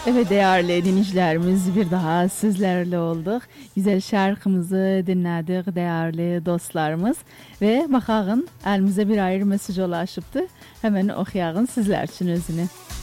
Evet değerli dinleyicilerimiz bir daha sizlerle olduk. Güzel şarkımızı dinledik değerli dostlarımız. Ve bakağın elimize bir ayrı mesaj ulaşıptı. Hemen okuyağın sizler için özünü.